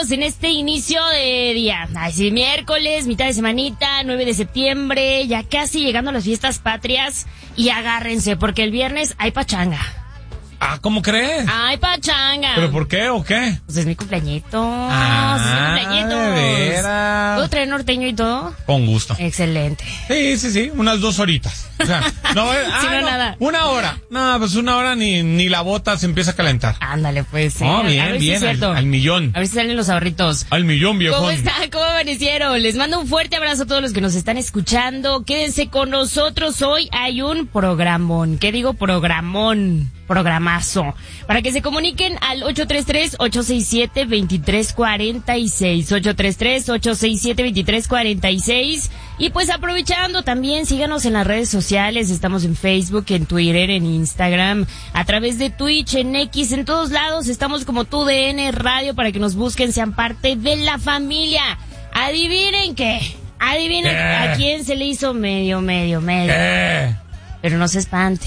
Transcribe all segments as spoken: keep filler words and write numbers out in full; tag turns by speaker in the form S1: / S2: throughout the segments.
S1: bienvenidos en este inicio de día. Así, miércoles, mitad de semanita, nueve de septiembre, ya casi llegando a las fiestas patrias. Y agárrense, porque el viernes hay pachanga.
S2: Ah, ¿cómo crees?
S1: Hay pachanga.
S2: ¿Pero por qué o qué?
S1: Pues es mi cumpleañito.
S2: Ah,
S1: es mi cumpleañito.
S2: de veras.
S1: ¿Puedo traer norteño y todo?
S2: Con gusto.
S1: Excelente.
S2: Sí, sí, sí, unas dos horitas. O sea, no, eh, ah,
S1: Sí, no,
S2: no,
S1: nada.
S2: Una hora. No, pues una hora ni, ni la bota se empieza a calentar.
S1: Ándale, pues.
S2: No,
S1: eh.
S2: bien,
S1: A ver si
S2: bien,
S1: es cierto.
S2: al, al millón.
S1: A ver si salen los ahorritos.
S2: Al millón, viejón.
S1: ¿Cómo están? ¿Cómo amanecieron? Les mando un fuerte abrazo a todos los que nos están escuchando. Quédense con nosotros. Hoy hay un programón. ¿Qué digo? Programón. Programazo. Para que se comuniquen al ocho tres tres, ocho seis siete, dos tres cuatro seis. ocho tres tres, ocho seis siete, dos tres cuatro seis. Y pues aprovechando también, síganos en las redes sociales. Estamos en Facebook, en Twitter, en Instagram, a través de Twitch, en X, en todos lados. Estamos como Tu D N Radio para que nos busquen, sean parte de la familia. Adivinen qué. Adivinen
S2: ¿Qué?
S1: a quién se le hizo medio, medio, medio.
S2: ¿Qué?
S1: Pero no se espante.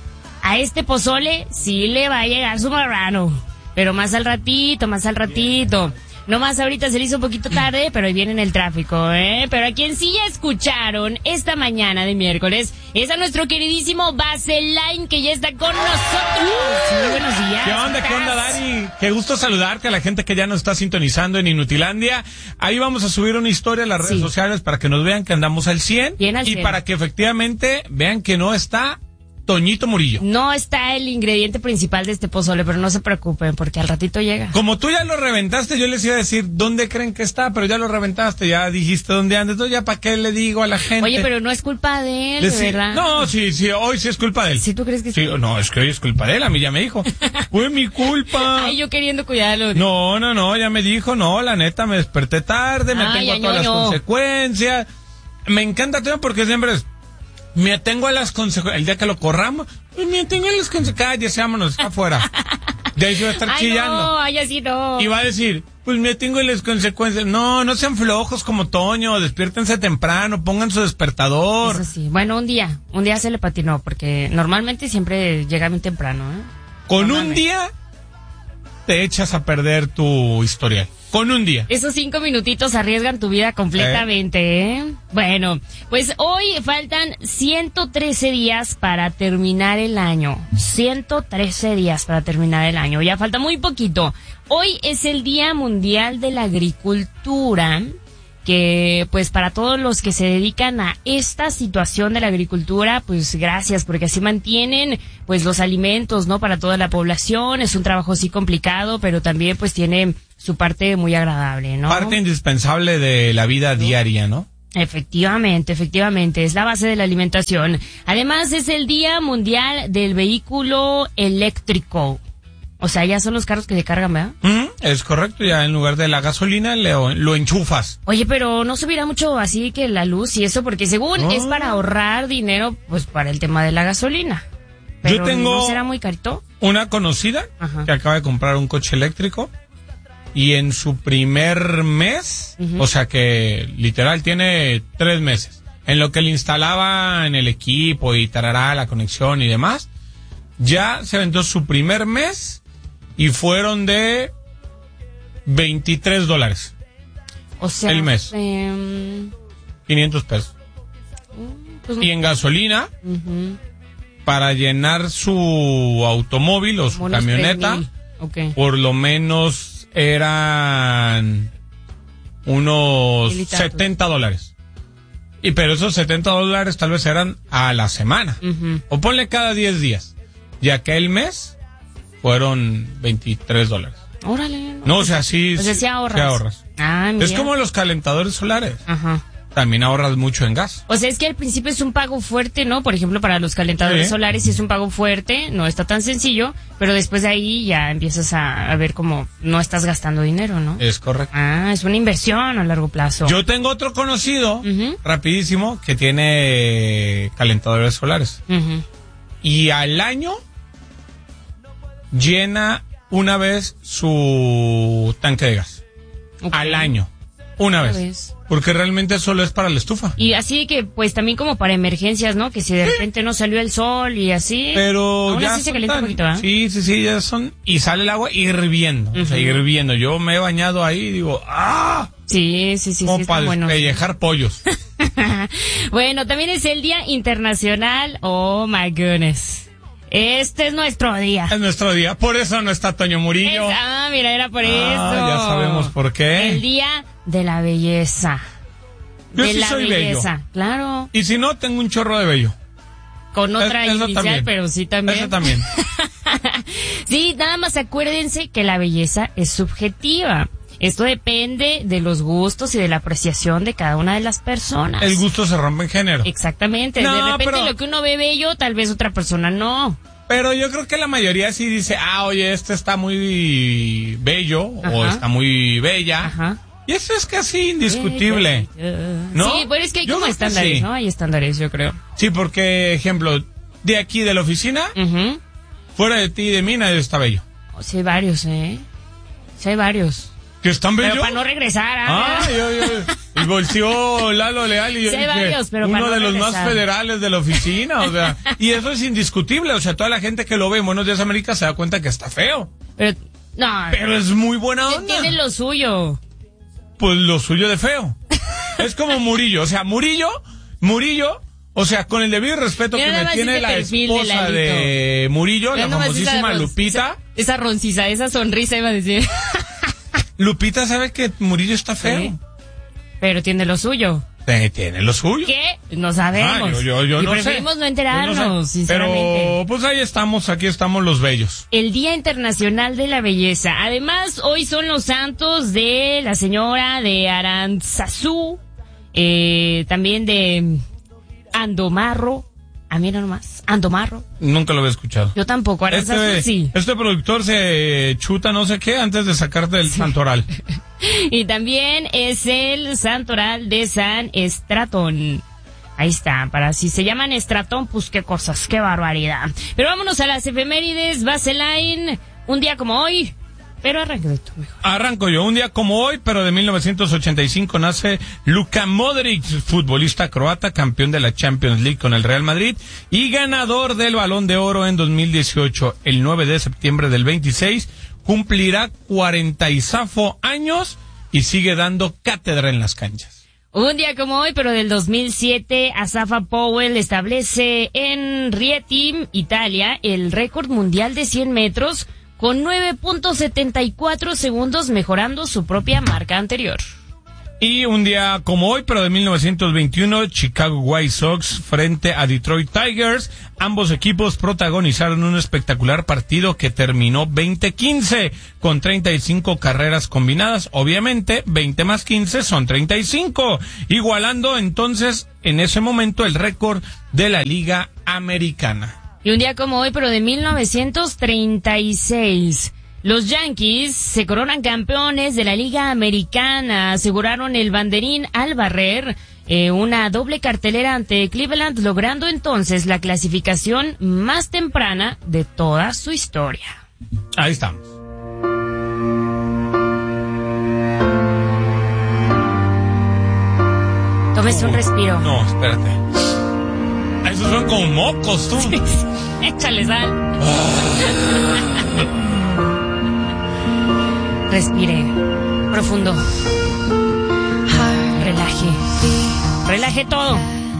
S1: A este pozole sí le va a llegar su marrano. Pero más al ratito, más al ratito. No más ahorita se le hizo un poquito tarde, pero ahí viene en el tráfico, ¿eh? Pero a quien sí ya escucharon esta mañana de miércoles es a nuestro queridísimo Vaseline, que ya está con nosotros. Muy buenos días.
S2: ¿Qué onda, qué onda, Dari? Qué gusto saludarte a la gente que ya nos está sintonizando en Inutilandia. Ahí vamos a subir una historia en las redes
S1: Sí.
S2: sociales para que nos vean que andamos al cien.
S1: Bien al
S2: y
S1: cien.
S2: para que efectivamente vean que no está Toñito Murillo.
S1: No está el ingrediente principal de este pozole, pero no se preocupen, porque al ratito llega.
S2: Como tú ya lo reventaste, yo les iba a decir dónde creen que está, pero ya lo reventaste, ya dijiste dónde anda, entonces ya para qué le digo a la gente.
S1: Oye, pero no es culpa de él,
S2: Decir-
S1: de verdad.
S2: No, sí, sí, hoy sí es culpa de él.
S1: ¿Sí tú crees que sí?
S2: Sí, no, es que hoy es culpa de él, a mí ya me dijo. Fue mi culpa.
S1: Ay, yo queriendo cuidarlo.
S2: No, no, no, ya me dijo, no, la neta, me desperté tarde, me
S1: Ay,
S2: atengo a todas las
S1: ñoño.
S2: consecuencias. Me encanta tema porque siempre es, me atengo a las consecuencias. El día que lo corramos, pues me atengo a las consecuencias. Cállese, vámonos, está afuera. De ahí se va a estar
S1: Ay,
S2: chillando.
S1: no, ay, así no.
S2: Y va a decir, pues me atengo a las consecuencias. No, no sean flojos como Toño, despiértense temprano, pongan su despertador.
S1: Eso sí. Bueno, un día, un día se le patinó, porque normalmente siempre llega bien temprano, ¿eh?
S2: Con
S1: No
S2: un
S1: mames.
S2: día te echas a perder tu historial. Con un día.
S1: Esos cinco minutitos arriesgan tu vida completamente, ¿eh? Bueno, pues hoy faltan ciento trece días para terminar el año. ciento trece días para terminar el año. Ya falta muy poquito. Hoy es el Día Mundial de la Agricultura, que pues para todos los que se dedican a esta situación de la agricultura, pues gracias, porque así mantienen pues los alimentos, ¿no? Para toda la población. Es un trabajo sí complicado, pero también pues tiene su parte muy agradable, ¿no?
S2: Parte indispensable de la vida diaria, ¿no?
S1: Efectivamente, efectivamente, es la base de la alimentación. Además es el Día Mundial del Vehículo Eléctrico. O sea, ya son los carros que se cargan, ¿verdad?
S2: Mm, es correcto, ya en lugar de la gasolina le- lo enchufas.
S1: Oye, pero no subirá mucho así que la luz y eso, porque según
S2: No.
S1: es para ahorrar dinero, pues para el tema de la gasolina. Pero
S2: Yo tengo-
S1: ¿no será muy carito?
S2: Una conocida
S1: Ajá.
S2: que acaba de comprar un coche eléctrico y en su primer mes,
S1: Ujú.
S2: o sea que literal tiene tres meses, en lo que le instalaba en el equipo y tarará la conexión y demás, ya se aventó su primer mes y fueron de veintitrés dólares,
S1: O sea,
S2: El mes.
S1: em,
S2: quinientos pesos.
S1: pues,
S2: Y en gasolina,
S1: ujú,
S2: para llenar su automóvil o su
S1: como unos
S2: camioneta,
S1: tres mil. Ok.
S2: por lo menos eran unos
S1: Mil y tantos.
S2: setenta dólares. Y pero esos setenta dólares tal vez eran a la semana.
S1: Ujú.
S2: O ponle cada diez días. Y aquel mes fueron veintitrés dólares.
S1: Órale.
S2: No, o sea, sí,
S1: O sea,
S2: sí-
S1: sí ahorras.
S2: sí ahorras.
S1: Ah, mira.
S2: Es como los calentadores solares.
S1: Ajá.
S2: También ahorras mucho en gas.
S1: O sea, es que al principio es un pago fuerte, ¿no? Por ejemplo, para los calentadores
S2: Sí.
S1: solares sí es un pago fuerte, no está tan sencillo, pero después de ahí ya empiezas a, a ver cómo no estás gastando dinero, ¿no?
S2: Es correcto.
S1: Ah, es una inversión a largo plazo.
S2: Yo tengo otro conocido,
S1: Ujú.
S2: rapidísimo, que tiene calentadores solares.
S1: Ujú.
S2: Y al año llena una vez su tanque de gas.
S1: Ok.
S2: Al año. Una
S1: Una
S2: vez.
S1: vez.
S2: Porque realmente solo es para la estufa.
S1: Y así que, pues, también como para emergencias, ¿no? Que si de repente no salió el sol y así.
S2: Pero
S1: aún
S2: ya
S1: así se
S2: son
S1: calienta
S2: tan-
S1: un poquito, ¿eh?
S2: Sí, sí, sí, ya son... Y sale el agua hirviendo. O sea,
S1: Ujú.
S2: hirviendo. Yo me he bañado ahí y digo, ¡ah!
S1: Sí, sí, sí, sí,
S2: Como
S1: está
S2: para
S1: bueno.
S2: despellejar pollos.
S1: Bueno, también es el Día Internacional. Oh, my goodness. Este es nuestro día.
S2: Es nuestro día. Por eso no está Toño Murillo.
S1: Es- ah, mira, era por
S2: Ah,
S1: eso.
S2: ya sabemos por qué.
S1: El Día de la Belleza.
S2: Yo
S1: de
S2: sí
S1: la
S2: soy
S1: belleza,
S2: bello.
S1: claro.
S2: Y si no, tengo un chorro de vello.
S1: Con otra
S2: Es- eso
S1: inicial,
S2: también.
S1: pero sí también.
S2: Eso también.
S1: Sí, nada más acuérdense que la belleza es subjetiva. Esto depende de los gustos y de la apreciación de cada una de las personas.
S2: El gusto se rompe en género.
S1: Exactamente.
S2: No,
S1: de repente
S2: pero-
S1: lo que uno ve bello, tal vez otra persona no.
S2: Pero yo creo que la mayoría sí dice, ah, oye, este está muy bello o
S1: Ajá.
S2: está muy bella.
S1: Ajá.
S2: Y eso es casi indiscutible. ¿No?
S1: Sí, pero es que hay
S2: Yo
S1: como
S2: creo que
S1: estándares,
S2: sí.
S1: ¿no? Hay estándares, yo creo.
S2: Sí, porque, ejemplo, de aquí de la oficina,
S1: Ujú.
S2: fuera de ti y de mí, nadie está bello.
S1: Oh, sí hay varios, ¿eh? Sí hay varios.
S2: ¿Que están bellos?
S1: Pero para no regresar, ¿ah?
S2: Ah, yo, yo, y volteó Lalo Leal y yo
S1: Sí, hay
S2: dije,
S1: varios, pero
S2: uno
S1: para no
S2: de los más
S1: regresar.
S2: federales de la oficina, o sea, y eso es indiscutible, o sea, toda la gente que lo ve en Buenos Días América se da cuenta que está feo,
S1: Pero, no.
S2: pero es muy buena
S1: que
S2: onda.
S1: tiene lo suyo.
S2: Pues lo suyo de feo. Es como Murillo, o sea, Murillo, Murillo, o sea, con el debido respeto
S1: Mira
S2: que
S1: nada
S2: me
S1: más
S2: tiene
S1: ese
S2: la
S1: perfil de
S2: esposa
S1: Lalito.
S2: de Murillo, la
S1: Mira nomás
S2: famosísima
S1: esa ron-
S2: Lupita.
S1: Esa, esa roncisa, esa sonrisa iba a decir.
S2: Lupita sabe que Murillo está feo.
S1: Sí. Pero tiene lo suyo.
S2: Eh, Tiene lo suyo.
S1: ¿Qué? No sabemos.
S2: Ah, yo, yo, yo
S1: y
S2: no
S1: preferimos
S2: sé.
S1: no enterarnos,
S2: Yo no sé.
S1: sinceramente.
S2: Pero pues ahí estamos, aquí estamos los bellos.
S1: El Día Internacional de la Belleza. Además, hoy son los santos de la señora de Aranzazú, eh, también de Andomarro. Ah, mira nomás, Andomarro.
S2: Nunca lo había escuchado.
S1: Yo tampoco, Aranzazú
S2: Este,
S1: sí.
S2: este productor se chuta no sé qué antes de sacarte del santoral.
S1: Y también es el santoral de San Estratón. Ahí está, para si se llaman Estratón, pues qué cosas, qué barbaridad. Pero vámonos a las efemérides, Vaseline, un día como hoy, pero arranca de tú mejor.
S2: Arranco yo, un día como hoy, pero de mil novecientos ochenta y cinco nace Luka Modric, futbolista croata, campeón de la Champions League con el Real Madrid y ganador del Balón de Oro en dos mil dieciocho. El nueve de septiembre del veintiséis cumplirá cuarenta y zafo años y sigue dando cátedra en las canchas.
S1: Un día como hoy, pero del dos mil siete, Asafa Powell establece en Rieti, Italia, el récord mundial de cien metros con nueve punto setenta y cuatro segundos, mejorando su propia marca anterior.
S2: Y un día como hoy, pero de mil novecientos veintiuno, Chicago White Sox frente a Detroit Tigers. Ambos equipos protagonizaron un espectacular partido que terminó veinte quince con treinta y cinco carreras combinadas. Obviamente, veinte más quince son treinta y cinco, igualando entonces en ese momento el récord de la Liga Americana.
S1: Y un día como hoy, pero de mil novecientos treinta y seis, los Yankees se coronan campeones de la Liga Americana, aseguraron el banderín al barrer eh, una doble cartelera ante Cleveland, logrando entonces la clasificación más temprana de toda su historia.
S2: Ahí estamos.
S1: Tómese un respiro.
S2: No, espérate. Esos son como mocos, tú.
S1: Échale sal. Respire. Profundo. Relaje. Relaje todo.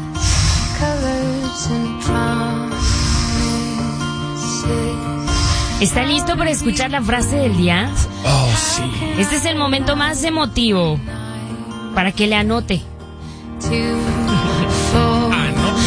S1: ¿Está listo para escuchar la frase del día?
S2: Oh, sí.
S1: Este es el momento más emotivo para que le anote.
S2: Ah, no.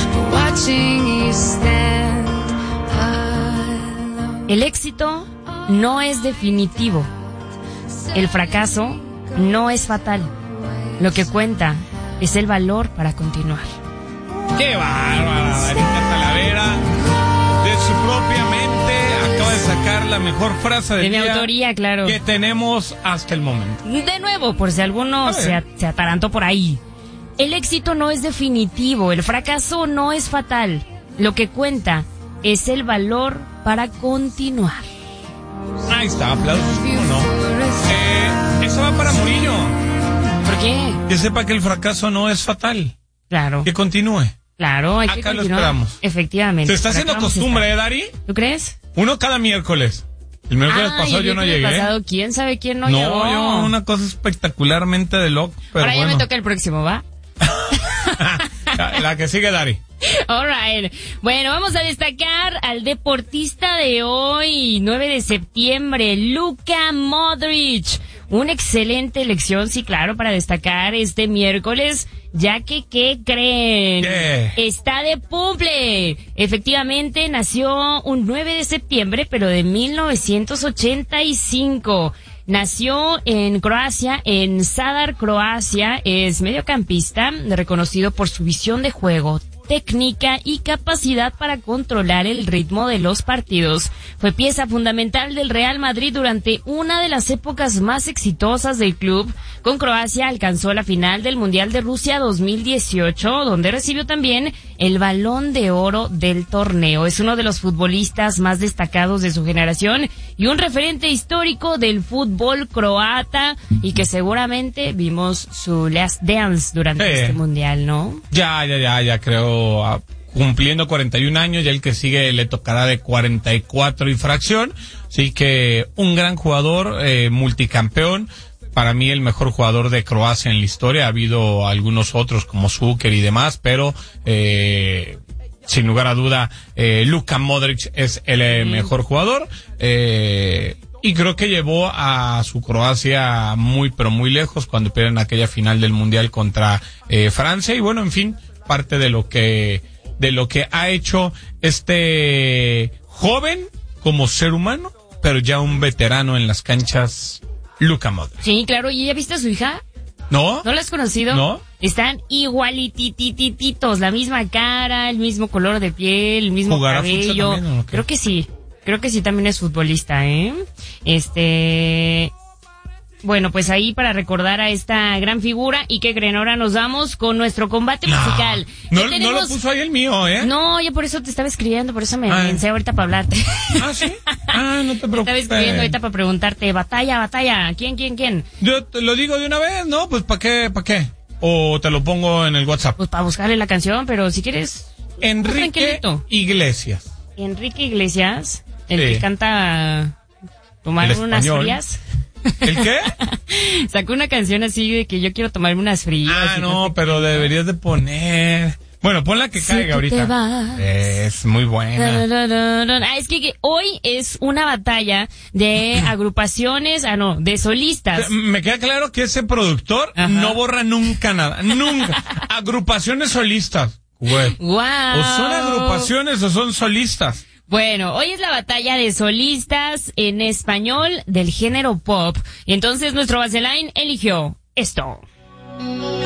S1: El éxito no es definitivo. El fracaso no es fatal. Lo que cuenta es el valor para continuar.
S2: ¡Qué bárbara, Darita Talavera! De su propia mente acaba de sacar la mejor frase del
S1: De mi
S2: día
S1: autoría, claro.
S2: que tenemos hasta el momento.
S1: De nuevo, por si alguno se, a- se atarantó por ahí. El éxito no es definitivo. El fracaso no es fatal. Lo que cuenta es el valor para continuar.
S2: Ahí está, aplausos, ¿cómo no? Eh, eso va para Murillo.
S1: ¿Por qué?
S2: Que sepa que el fracaso no es fatal.
S1: Claro.
S2: Que continúe.
S1: Claro, hay que
S2: Acá lo
S1: continuar.
S2: esperamos.
S1: Efectivamente.
S2: Se está
S1: Por
S2: haciendo
S1: acá vamos a
S2: costumbre,
S1: estar.
S2: ¿eh, Dari?
S1: ¿Tú crees?
S2: Uno cada miércoles. El miércoles
S1: Ay,
S2: pasado
S1: el
S2: yo no
S1: miércoles
S2: llegué.
S1: pasado, ¿quién sabe quién no,
S2: No,
S1: llegó?
S2: yo una cosa espectacularmente de loco, pero
S1: Ahora ya
S2: bueno.
S1: me toca el próximo, ¿va?
S2: la, la que sigue, Dari.
S1: All right. Bueno, vamos a destacar al deportista de hoy, nueve de septiembre, Luka Modric. Una excelente elección, sí, claro, para destacar este miércoles, ya que, ¿qué creen?
S2: ¿Qué?
S1: Está de cumple. Efectivamente, nació un nueve de septiembre, pero de mil novecientos ochenta y cinco. Nació en Croacia, en Zadar, Croacia. Es mediocampista, reconocido por su visión de juego, técnica y capacidad para controlar el ritmo de los partidos. Fue pieza fundamental del Real Madrid durante una de las épocas más exitosas del club. Con Croacia alcanzó la final del Mundial de Rusia dos mil dieciocho, donde recibió también el Balón de Oro del torneo. Es uno de los futbolistas más destacados de su generación y un referente histórico del fútbol croata, y que seguramente vimos su Last Dance durante
S2: Sí.
S1: este Mundial, ¿no?
S2: Ya, ya, ya, ya creo, ah, cumpliendo cuarenta y un años, ya el que sigue le tocará de cuarenta y cuatro y fracción. Así que un gran jugador, eh, multicampeón. Para mí el mejor jugador de Croacia en la historia. Ha habido algunos otros como Zucker y demás, pero eh, sin lugar a duda, eh, Luka Modric es el eh, mejor jugador. Eh, y creo que llevó a su Croacia muy, pero muy lejos cuando pierden aquella final del Mundial contra eh, Francia. Y bueno, en fin, parte de lo que, de lo que ha hecho este joven como ser humano, pero ya un veterano en las canchas, Luka Modric.
S1: Sí, claro. ¿Y ya viste a su hija?
S2: ¿No?
S1: ¿No la has conocido?
S2: No.
S1: Están igualititititos, la misma cara, el mismo color de piel, el mismo
S2: ¿Jugará
S1: cabello.
S2: futsal también, o qué?
S1: Creo que sí. Creo que sí también es futbolista, ¿eh? Este... Bueno, pues ahí para recordar a esta gran figura. ¿Y qué creen? Ahora nos vamos con nuestro combate
S2: No,
S1: musical.
S2: no,
S1: Ya tenemos-
S2: no lo puso ahí el mío, ¿eh?
S1: No, yo por eso te estaba escribiendo, por eso me
S2: Ah.
S1: pensé ahorita para hablarte.
S2: Ah, ¿sí? Ah, no te
S1: Te estaba
S2: preocupes.
S1: escribiendo ahorita para preguntarte, batalla, batalla, ¿quién, quién, quién?
S2: Yo te lo digo de una vez, ¿no? Pues ¿para qué? ¿Para qué? O te lo pongo en el WhatsApp.
S1: Pues para buscarle la canción, pero si quieres...
S2: Enrique
S1: tranquilito.
S2: Iglesias.
S1: Enrique Iglesias, el
S2: Sí.
S1: que canta Tomar
S2: El
S1: unas
S2: español.
S1: frías.
S2: ¿El qué?
S1: Sacó una canción así de que yo quiero tomarme unas frías.
S2: Ah,
S1: y
S2: no,
S1: sé
S2: pero deberías de poner... Bueno, ponla que
S1: Si
S2: caiga
S1: tú te
S2: ahorita.
S1: vas.
S2: Es muy
S1: qué.
S2: buena.
S1: Ah, es que, que hoy es una batalla de agrupaciones, ah no, de solistas.
S2: Me queda claro que ese productor
S1: Ajá.
S2: no borra nunca nada. Nunca. Agrupaciones solistas. Güey.
S1: ¡Wow!
S2: O son agrupaciones o son solistas.
S1: Bueno, hoy es la batalla de solistas en español del género pop. Y entonces nuestro Vaseline eligió esto.